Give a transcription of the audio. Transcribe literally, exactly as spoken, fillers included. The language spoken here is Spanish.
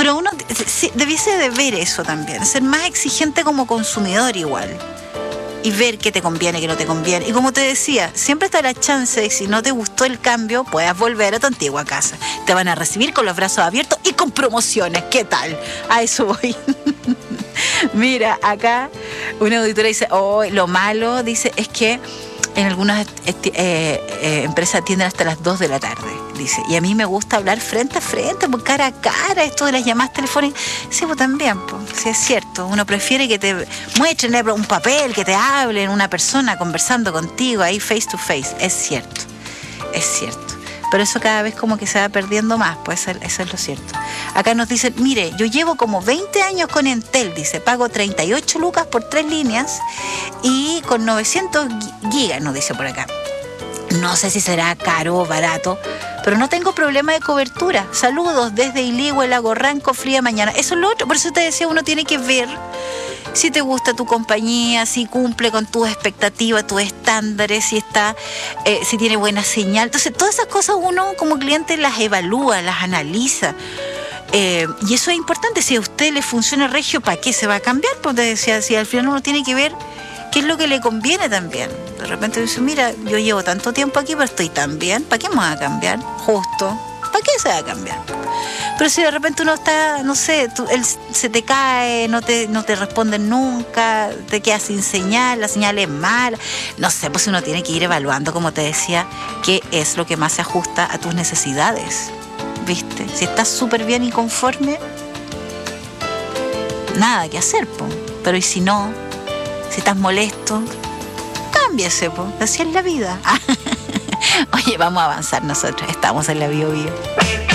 Pero uno sí, debiese de ver eso también, ser más exigente como consumidor igual. Y ver qué te conviene, qué no te conviene. Y como te decía, siempre está la chance de que si no te gustó el cambio, puedas volver a tu antigua casa. Te van a recibir con los brazos abiertos y con promociones. ¿Qué tal? A eso voy. Mira, acá una auditora dice, oh, lo malo, dice, es que en algunas eh, eh, empresas atienden hasta las dos de la tarde, dice. Y a mí me gusta hablar frente a frente, pues cara a cara, esto de las llamadas telefónicas. Sí, pues también, pues, sí es cierto. Uno prefiere que te muestren un papel, que te hablen, una persona conversando contigo ahí face to face. Es cierto, es cierto. Pero eso cada vez como que se va perdiendo más, pues eso, eso es lo cierto. Acá nos dicen, mire, yo llevo como veinte años con Entel, dice, pago treinta y ocho lucas por tres líneas y con novecientos gigas, nos dice por acá. No sé si será caro o barato, pero no tengo problema de cobertura. Saludos desde Iligüe, Lago Ranco, Fría Mañana. Eso es lo otro, por eso te decía, uno tiene que ver si te gusta tu compañía, si cumple con tus expectativas, tus estándares, si está, eh, si tiene buena señal. Entonces, todas esas cosas uno como cliente las evalúa, las analiza. Eh, y eso es importante. Si a usted le funciona regio, ¿para qué se va a cambiar? Pues te decía, si al final uno tiene que ver qué es lo que le conviene también. De repente dice, mira, yo llevo tanto tiempo aquí, pero estoy tan bien, ¿para qué me va a cambiar? Justo. ¿Para qué se va a cambiar? Pero si de repente uno está, no sé, tú, él se te cae, no te, no te responden nunca, te quedas sin señal, la señal es mala, no sé, pues uno tiene que ir evaluando, como te decía, qué es lo que más se ajusta a tus necesidades, ¿viste? Si estás súper bien y conforme, nada que hacer, po. Pero y si no, si estás molesto, cámbiese, po. Así es la vida. Oye, vamos a avanzar nosotros, estamos en la Bio Bio.